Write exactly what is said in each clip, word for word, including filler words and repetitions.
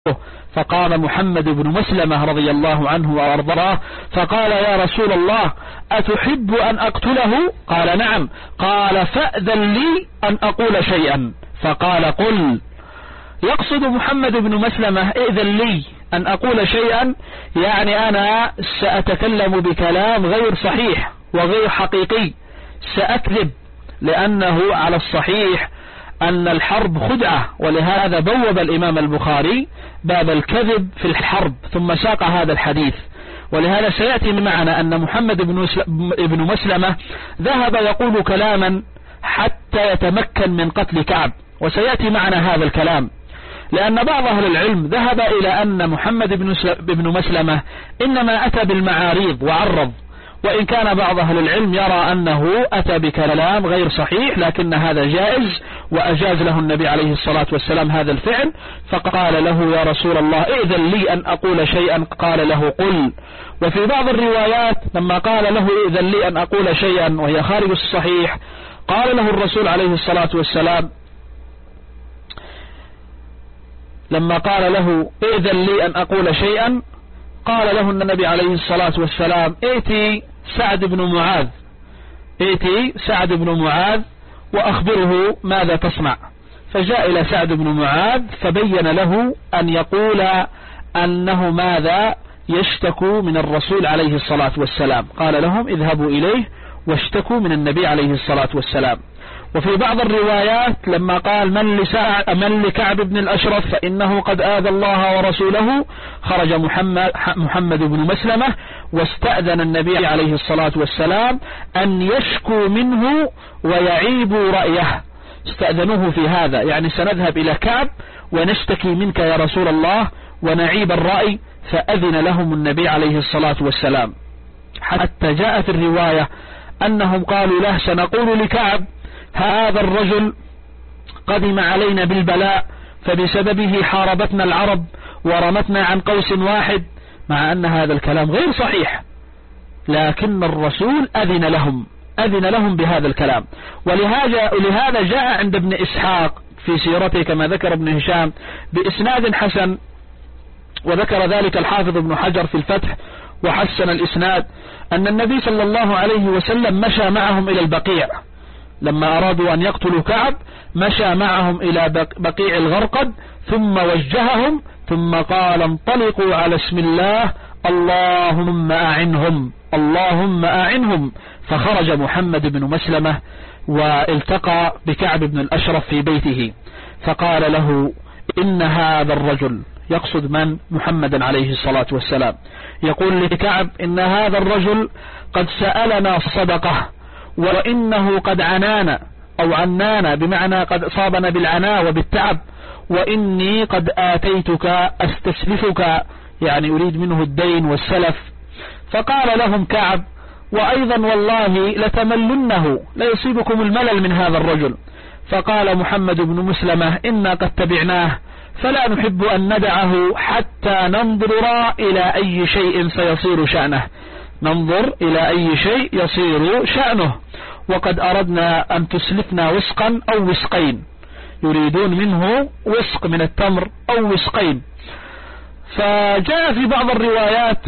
فقام محمد بن مسلمة رضي الله عنه وأرضاه فقال: يا رسول الله، أتحب أن أقتله؟ قال: نعم. قال: فأذن لي أن أقول شيئا. فقال: قل. يقصد محمد بن مسلمة: ائذن لي أن أقول شيئا، يعني أنا سأتكلم بكلام غير صحيح وغير حقيقي، سأكذب، لأنه على الصحيح أن الحرب خدعة، ولهذا بوب الإمام البخاري باب الكذب في الحرب ثم ساق هذا الحديث. ولهذا سيأتي معنا أن محمد بن مسلمة ذهب يقول كلاما حتى يتمكن من قتل كعب، وسيأتي معنا هذا الكلام، لأن بعض أهل العلم ذهب إلى أن محمد بن مسلمة إنما أتى بالمعاريض وعرض، وإن كان بعض أهل العلم يرى أنه أتى بكلام غير صحيح، لكن هذا جائز، وأجاز له النبي عليه الصلاة والسلام هذا الفعل، فقال له: يا رسول الله، ائذن لي أن أقول شيئا. قال له: قل. وفي بعض الروايات لما قال له: ائذن لي أن أقول شيئا، وهي خارج الصحيح، قال له الرسول عليه الصلاة والسلام لما قال له: ائذن لي أن أقول شيئا، قال له النبي عليه الصلاة والسلام: ائتي سعد بن معاذ، ائتي سعد بن معاذ وأخبره ماذا تصنع. فجاء إلى سعد بن معاذ فبين له أن يقول أنه ماذا يشتكو من الرسول عليه الصلاة والسلام. قال لهم: اذهبوا إليه واشتكوا من النبي عليه الصلاة والسلام. وفي بعض الروايات لما قال: من, من لكعب بن الأشرف فإنه قد آذى الله ورسوله، خرج محمد, محمد بن مسلمة واستأذن النبي عليه الصلاة والسلام أن يشكو منه ويعيبوا رأيه. استأذنوه في هذا، يعني سنذهب إلى كعب ونشتكي منك يا رسول الله ونعيب الرأي، فأذن لهم النبي عليه الصلاة والسلام. حتى جاء في الرواية أنهم قالوا له: سنقول لكعب هذا الرجل قدم علينا بالبلاء، فبسببه حاربتنا العرب ورمتنا عن قوس واحد، مع أن هذا الكلام غير صحيح، لكن الرسول أذن لهم أذن لهم بهذا الكلام. ولهذا ولهذا جاء عند ابن إسحاق في سيرته كما ذكر ابن هشام بإسناد حسن، وذكر ذلك الحافظ ابن حجر في الفتح وحسن الإسناد، أن النبي صلى الله عليه وسلم مشى معهم إلى البقيع لما أرادوا أن يقتلوا كعب، مشى معهم إلى بقيع الغرقد ثم وجههم ثم قال: انطلقوا على اسم الله، اللهم أعنهم اللهم أعنهم. فخرج محمد بن مسلمة والتقى بكعب بن الأشرف في بيته، فقال له: إن هذا الرجل، يقصد من؟ محمد عليه الصلاة والسلام، يقول لكعب: إن هذا الرجل قد سألنا صدقة، وإنه قد عنانا أو عنانا بمعنى قد أصابنا بالعناء وبالتعب، وإني قد آتيتك أستسلفك، يعني يريد منه الدين والسلف. فقال لهم كعب: وأيضا والله لتملنه، لا يصيبكم الملل من هذا الرجل. فقال محمد بن مسلمة: إنا قد تبعناه، فلا نحب أن ندعه حتى ننظر إلى أي شيء سيصير شأنه، ننظر إلى أي شيء يصير شأنه، وقد أردنا أن تسلفنا وسقا أو وسقين، يريدون منه وسق من التمر أو وسقين. فجاء في بعض الروايات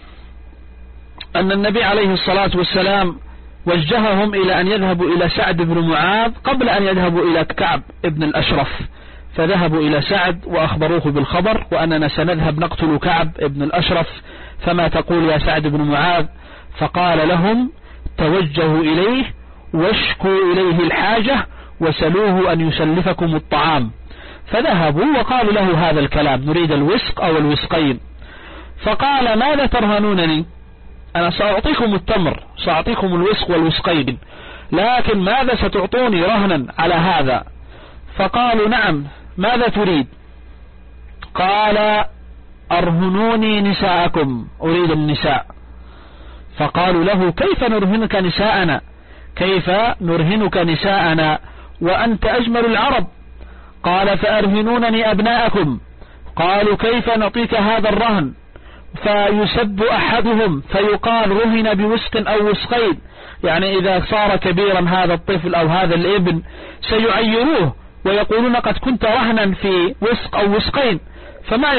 أن النبي عليه الصلاة والسلام وجههم إلى أن يذهبوا إلى سعد بن معاذ قبل أن يذهبوا إلى كعب ابن الأشرف، فذهبوا إلى سعد وأخبروه بالخبر وأننا سنذهب نقتل كعب ابن الأشرف، فما تقول يا سعد بن معاذ؟ فقال لهم: توجهوا إليه واشكوا إليه الحاجة وسلوه أن يسلفكم الطعام. فذهبوا وقالوا له هذا الكلام: نريد الوسق أو الوسقين. فقال: ماذا ترهنونني؟ أنا سأعطيكم التمر، سأعطيكم الوسق والوسقين، لكن ماذا ستعطوني رهنا على هذا؟ فقالوا: نعم، ماذا تريد؟ قال: أرهنوني نساءكم، أريد النساء. فقالوا له: كيف نرهنك نساءنا؟ كيف نرهنك نساءنا وأنت أجمل العرب؟ قال: فأرهنونني أبناءكم. قالوا: كيف نعطيك هذا الرهن؟ فيسب أحدهم فيقال: رهن بوسق أو وسقين، يعني إذا صار كبيرا هذا الطفل أو هذا الابن سيعيروه ويقولون قد كنت رهنا في وسق أو وسقين، فما